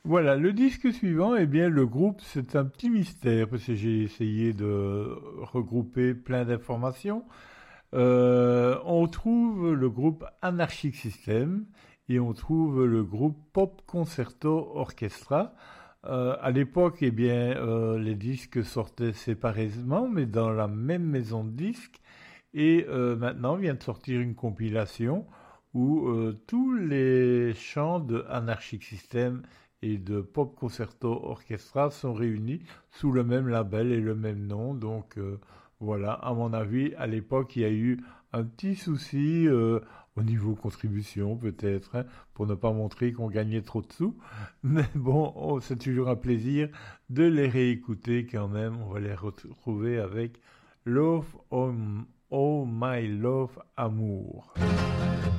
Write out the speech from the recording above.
Voilà, le disque suivant, eh bien, le groupe, c'est un petit mystère, parce que j'ai essayé de regrouper plein d'informations. On trouve le groupe Anarchic System et on trouve le groupe Pop Concerto Orchestra. À l'époque, eh bien, les disques sortaient séparément, mais dans la même maison de disques. Et maintenant vient de sortir une compilation où tous les chants de Anarchic System et de Pop Concerto Orchestra sont réunis sous le même label et le même nom. Donc voilà, à mon avis, à l'époque, il y a eu un petit souci au niveau contribution peut-être, hein, pour ne pas montrer qu'on gagnait trop de sous. Mais bon, oh, c'est toujours un plaisir de les réécouter quand même. On va les retrouver avec Love on Oh My Love Amour.